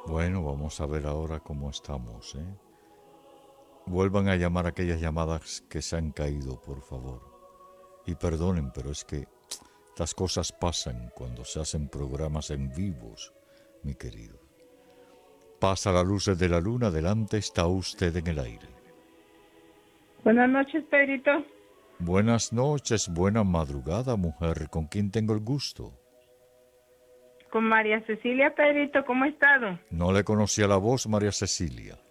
Bueno, vamos a ver ahora cómo estamos, ¿eh? Vuelvan a llamar aquellas llamadas que se han caído, por favor. Y perdonen, pero es que las cosas pasan cuando se hacen programas en vivos, mi querido. Pasa la luz de la luna, delante está usted en el aire. Buenas noches, Pedrito. Buenas noches, buena madrugada, mujer. ¿Con quién tengo el gusto? Con María Cecilia, Pedrito, ¿cómo ha estado? No le conocía la voz, María Cecilia.